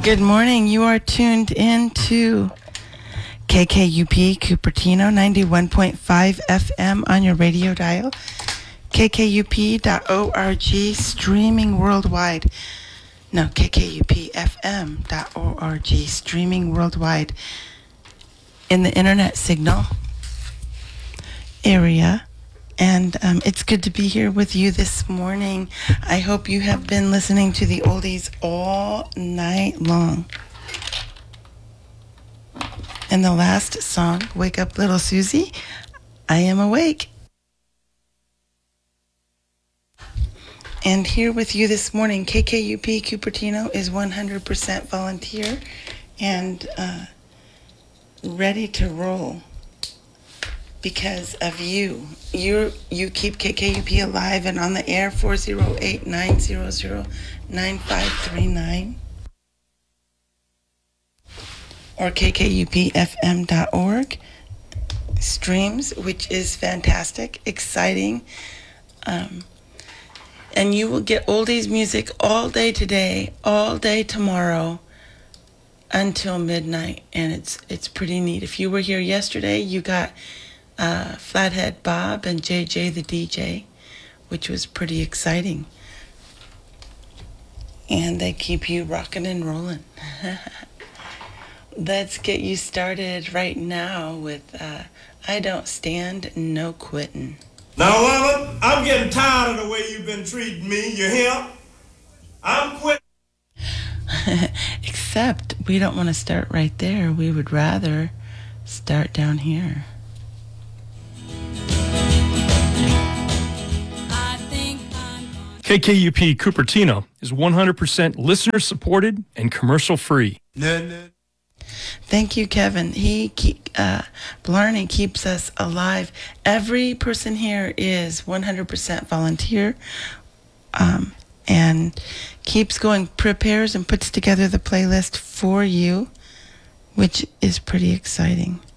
Good morning. You are tuned in to KKUP Cupertino 91.5 FM on your radio dial. KKUP.org, streaming worldwide. No, KKUPFM.org, streaming worldwide in the internet signal area. And it's good to be here with you this morning. I hope you have been listening to the oldies all night long. And the last song, Wake Up Little Susie, I Am Awake. And here with you this morning, KKUP Cupertino is 100% volunteer and ready to roll. Because of you. You keep KKUP alive and on the air, 408-900-9539 or kkupfm.org streams, which is fantastic, exciting, and you will get oldies music all day today, all day tomorrow, until midnight, and it's pretty neat. If you were here yesterday, you got Flathead Bob and JJ the DJ, which was pretty exciting. And they keep you rocking and rolling. Let's get you started right now with I Don't Stand No Quittin'. Now, woman, I'm getting tired of the way you've been treating me. You hear? I'm quitting. Except we don't want to start right there. We would rather start down here. KKUP Cupertino is 100% listener-supported and commercial-free. Thank you, Kevin. Blarney keeps us alive. Every person here is 100% volunteer and keeps going, prepares and puts together the playlist for you, which is pretty exciting.